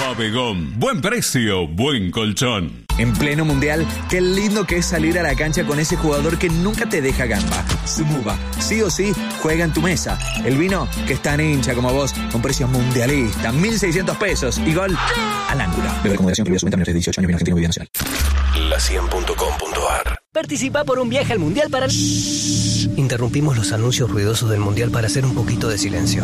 Bodegón. Buen precio, buen colchón. En pleno mundial, qué lindo que es salir a la cancha con ese jugador que nunca te deja gamba. Sumuba, sí o sí, juega en tu mesa. El vino que es tan hincha como vos, con precios mundialistas, 1.600 pesos y gol al ángulo. Beber con moderación, prohibida su venta menores de 18 años, vino argentino, bebida nacional. La100.com.ar. Participa por un viaje al mundial para... Interrumpimos los anuncios ruidosos del mundial para hacer un poquito de silencio.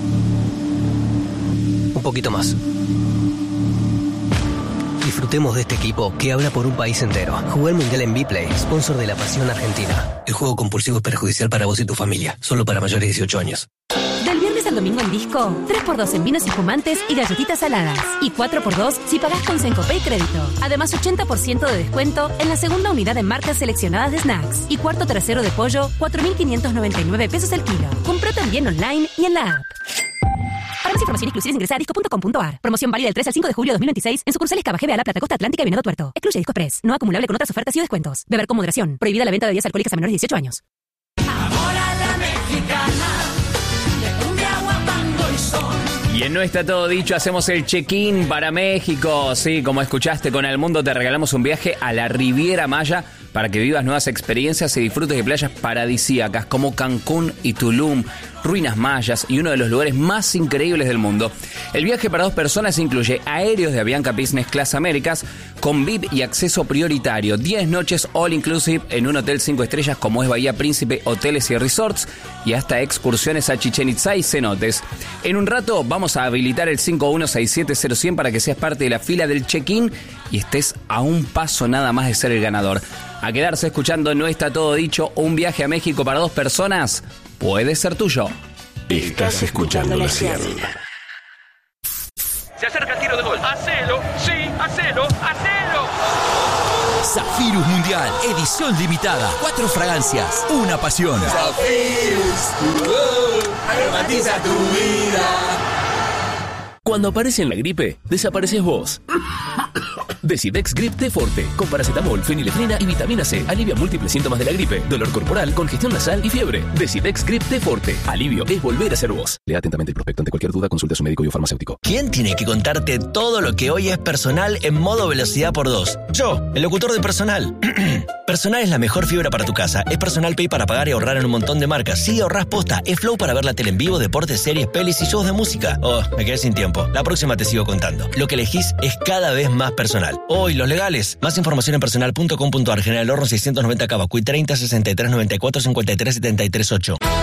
Un poquito más. Disfrutemos de este equipo que habla por un país entero. Jugué el mundial en Bplay, sponsor de la pasión argentina. El juego compulsivo es perjudicial para vos y tu familia. Solo para mayores de 18 años. Del viernes al domingo en Disco, 3x2 en vinos y espumantes y galletitas saladas. Y 4x2 si pagás con Sencopay Crédito. Además, 80% de descuento en la segunda unidad en marcas seleccionadas de snacks. Y cuarto trasero de pollo, 4.599 pesos el kilo. Comprá también online y en la app. Para más información y exclusivas ingresa a disco.com.ar. Promoción válida del 3 al 5 de julio de 2026 en sucursales Cava, La Plata, Costa Atlántica y Venado Tuerto. Excluye Disco Express. No acumulable con otras ofertas y descuentos. Beber con moderación. Prohibida la venta de bebidas alcohólicas a menores de 18 años. Ahora la mexicana, de cumbia, guapango y son. Y en No Está Todo Dicho hacemos el check-in para México. Sí, como escuchaste, con El Mundo te regalamos un viaje a la Riviera Maya para que vivas nuevas experiencias y disfrutes de playas paradisíacas como Cancún y Tulum, ruinas mayas y uno de los lugares más increíbles del mundo. El viaje para 2 personas incluye aéreos de Avianca Business Class Américas con VIP y acceso prioritario, 10 noches all inclusive en un hotel 5 estrellas como es Bahía Príncipe Hoteles y Resorts y hasta excursiones a Chichén Itzá y cenotes. En un rato vamos a habilitar el 51670100 para que seas parte de la fila del check-in y estés a un paso nada más de ser el ganador. A quedarse escuchando No Está Todo Dicho, un viaje a México para 2 personas puede ser tuyo. Estás escuchando la 100. Se acerca el tiro de gol. ¡Hacelo! ¡Sí! ¡Hacelo! ¡Hacelo! Zafirus Mundial, edición limitada. 4 fragancias, una pasión. Zafirus, aromatiza tu vida. Cuando aparece la gripe, desapareces vos. Decidex Grip T Forte, con paracetamol, fenilefrina y vitamina C. Alivia múltiples síntomas de la gripe, dolor corporal, congestión nasal y fiebre. Decidex Grip T Forte. Alivio es volver a ser vos. Lea atentamente el prospecto. Ante cualquier duda, consulte a su médico y o farmacéutico. ¿Quién tiene que contarte todo lo que hoy es Personal en modo velocidad por 2? Yo, el locutor de Personal. Personal es la mejor fibra para tu casa. Es Personal Pay para pagar y ahorrar en un montón de marcas. Sí, ahorrás posta. Es Flow para ver la tele en vivo, deportes, series, pelis y shows de música. Oh, me quedé sin tiempo. La próxima te sigo contando. Lo que elegís es cada vez más personal. Hoy, los legales. Más información en personal.com.ar. General Horno 690 Cava, Cui 30 63 94 53 73 8.